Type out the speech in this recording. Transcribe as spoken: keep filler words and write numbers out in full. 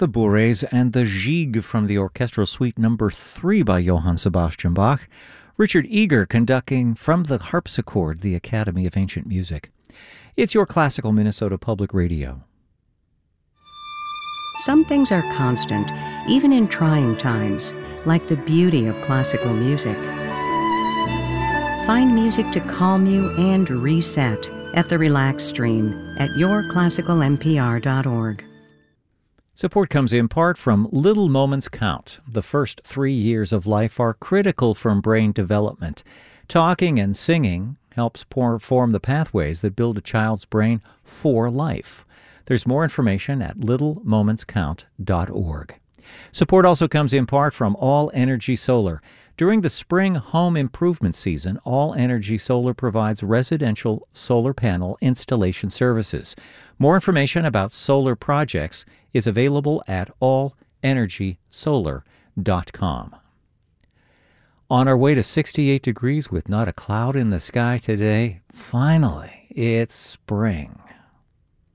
the Bourrées and the Gigue from the Orchestral Suite Number three by Johann Sebastian Bach. Richard Eager conducting from the harpsichord, the Academy of Ancient Music. It's your Classical Minnesota Public Radio. Some things are constant, even in trying times, like the beauty of classical music. Find music to calm you and reset at the Relax Stream at your classical m p r dot org. Support comes in part from Little Moments Count. The first three years of life are critical for brain development. Talking and singing helps form the pathways that build a child's brain for life. There's more information at little moments count dot org. Support also comes in part from All Energy Solar. During the spring home improvement season, All Energy Solar provides residential solar panel installation services. More information about solar projects is available at all energy solar dot com. On our way to sixty-eight degrees with not a cloud in the sky today, finally, it's spring.